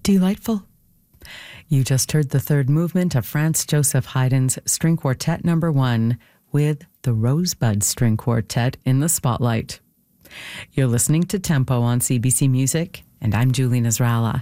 Delightful. You just heard the third movement of Franz Joseph Haydn's String Quartet No. 1 with the Rosebud String Quartet in the spotlight. You're listening to Tempo on CBC Music, and I'm Julie Nasrallah.